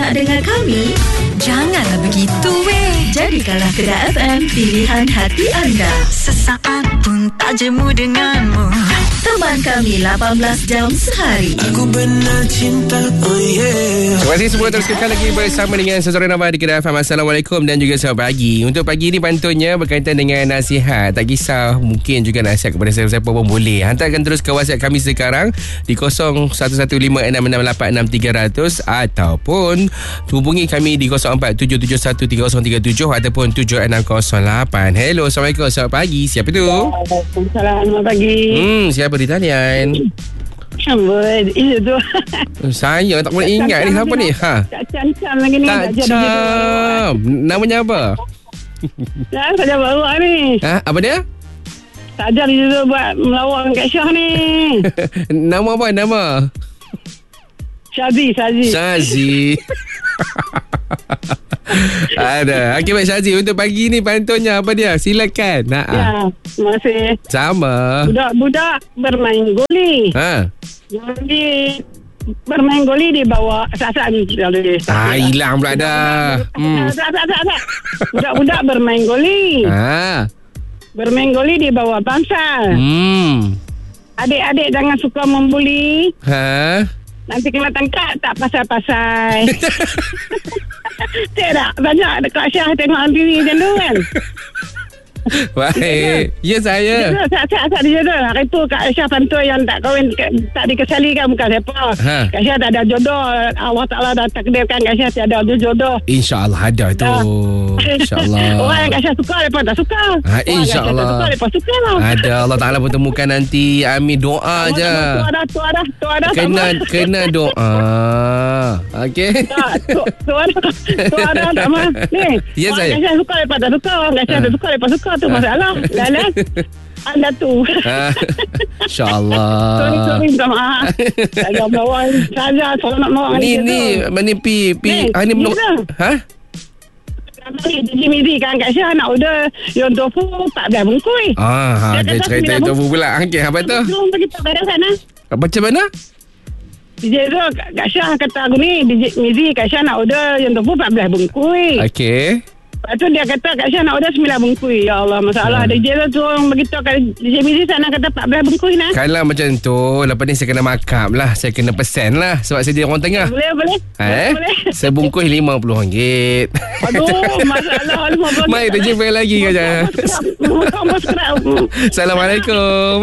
nak dengar kami? Janganlah begitu weh. Jadikanlah Kedah FM pilihan hati anda. Sesaat pun tak jemu denganmu. Teman kami 18 jam sehari. Aku benar cinta, oh yeah. Terima kasih semua, terus kekal lagi bersama dengan Sesuara Nama di Kedah FM. Assalamualaikum dan juga selamat pagi. Untuk pagi ni pantunnya berkaitan dengan nasihat. Tak kisah, mungkin juga nasihat kepada siapa-siapa pun boleh. Hantarkan terus ke WhatsApp kami sekarang di 011566863000 ataupun hubungi kami di 0477130337 ataupun 7608. Hello, Assalamualaikum, selamat pagi. Siapa tu? Waalaikumsalam, selamat pagi. Siapa di talian? Sambut, itu tu. Saya tak boleh ingat ni. Siapa ni? Tak cancam lagi ni. Tak cam. Namanya apa? Ya, saja baru ni. Apa dia? Tak ajar dia tu buat melawak kat Syah ni. Nama apa? Nama? Syazi. Syazi. Ada. Okey, baik Syazi. Untuk pagi ni pantunnya apa dia? Silakan. Ya, terima kasih. Sama. Budak-budak bermain goli. Jadi bermain goli di bawah saat-saat ni. Hilang pula dah. Saat. Budak-budak bermain goli. Bermain goli di bawah bangsal. Adik-adik jangan suka membuli. Nanti kena tangkap tak pasal-pasal. Tak banyak dekat Syah tengok TV macam tu kan. Baik. Ya, saya. Saat dia tu. Hari tu Kak Aisyah pantui yang tak kahwin, tak dikesalikan bukan siapa. Kak Aisyah tak ada jodoh. Allah Ta'ala dah takdirkan Kak Aisyah tiada jodoh. InsyaAllah ada tu. InsyaAllah. Orang yang Kak Aisyah suka, mereka tak suka. InsyaAllah. Orang yang Kak Aisyah suka, mereka suka. Ada. Allah Ta'ala pertemukan nanti. Amin, doa je. Tu ada. Kena doa. Okey. Tu ada sama. Ni. Ya, saya. Orang Kak Aisyah suka, mereka tak suka. Orang Kak Aisyah tak suka, mereka suka. Tu masalah. Lalas. Anda tu. InsyaAllah. Sorry minta maaf. Saya bawa saja. Kalau nak bawa Ni pi. Ni belum. Jadi Mizi kan Kak Syah nak order Yon tofu 14 bungkus. Dia cerita tofu pula. Okey, apa tu? Belum pergi tak beres sana. Macam mana? DJ tu Kak Syah kata aku ni DJ Mizi Kak Syah nak order Yon tofu 14 bungkus. Okey. Lepas tu dia kata Kak Syah nak order 9 bungkus. Ya Allah, masalah. DJ tu orang beritahu kat DJ Mizi sana kata 14 bungkus nah. Kalau macam tu, lepas ni saya kena markup lah. Saya kena pesan lah. Sebab saya jadi orang tengah. Boleh. Boleh. Sebungkus RM50. Aduh, masalah. Mai, kita jumpa lagi kata. Assalamualaikum.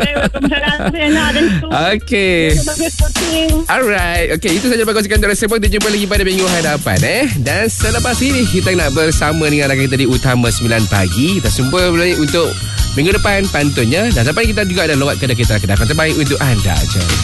Okey. Alright. Okey, itu saja berkongsikan untuk semua. Kita jumpa lagi pada minggu hadapan Dan selepas ini kita nak bersama dengan rakan kita di Utama 9 Pagi. Kita jumpa untuk minggu depan pantunnya. Dan sampai kita juga ada lawat Kedah kita terbaik untuk anda je.